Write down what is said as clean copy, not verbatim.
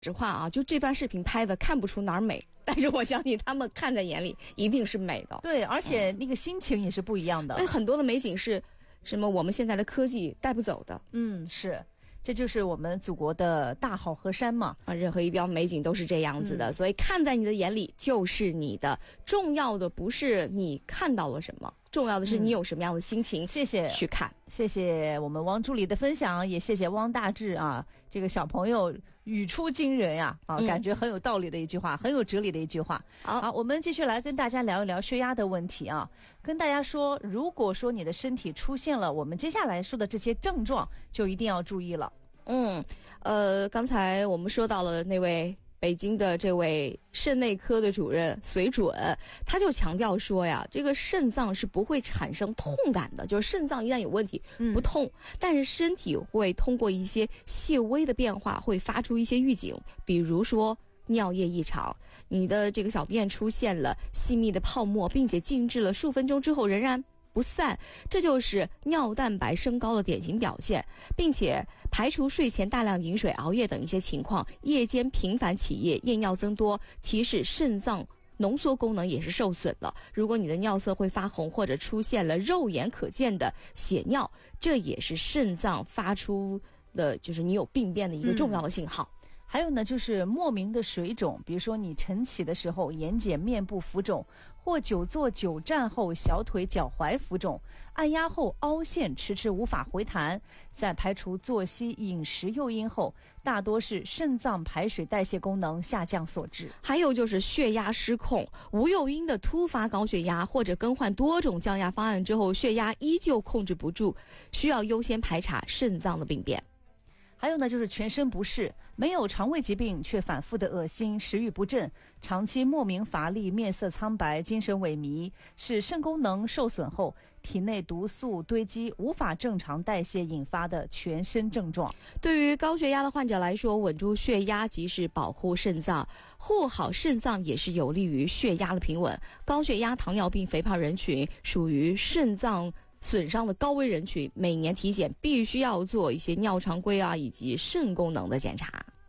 实话啊，就这段视频拍的看不出哪儿美，但是我相信他们看在眼里一定是美的。 对，而且那个心情也是不一样的。 很多的美景是什么我们现在的科技带不走的。 是。这就是我们祖国的大好河山嘛任何一标美景都是这样子的，所以看在你的眼里就是你的。重要的不是你看到了什么，重要的是你有什么样的心情。 谢谢去看， 谢谢我们汪助理的分享，也谢谢汪大志啊，这个小朋友语出惊人呀感觉很有道理的一句话，很有哲理的一句话。好，我们继续来跟大家聊一聊血压的问题啊，跟大家说，如果说你的身体出现了我们接下来说的这些症状，就一定要注意了。 刚才我们说到了那位北京的这位肾内科的主任隋准，他就强调说呀，这个肾脏是不会产生痛感的，就是肾脏一旦有问题不痛，但是身体会通过一些细微的变化会发出一些预警，比如说尿液异常，你的这个小便出现了细密的泡沫，并且静置了数分钟之后仍然不散，这就是尿蛋白升高的典型表现，并且排除睡前大量饮水、熬夜等一些情况，夜间频繁起夜、夜尿增多，提示肾脏浓缩功能也是受损了。如果你的尿色会发红，或者出现了肉眼可见的血尿，这也是肾脏发出的就是你有病变的一个重要的信号。 还有呢，就是莫名的水肿，比如说你晨起的时候眼睑、面部浮肿，或久坐久站后小腿、脚踝浮肿，按压后凹陷，迟迟无法回弹。在排除作息、饮食诱因后，大多是肾脏排水代谢功能下降所致。 还有就是血压失控，无诱因的突发高血压，或者更换多种降压方案之后，血压依旧控制不住，需要优先排查肾脏的病变。 还有呢，就是全身不适，没有肠胃疾病却反复的恶心、食欲不振，长期莫名乏力、面色苍白、精神萎靡，是肾功能受损后体内毒素堆积无法正常代谢引发的全身症状。 对于高血压的患者来说，稳住血压即是保护肾脏，护好肾脏也是有利于血压的平稳。高血压、糖尿病、肥胖人群属于肾脏损伤的高危人群，每年体检必须要做一些尿常规以及肾功能的检查。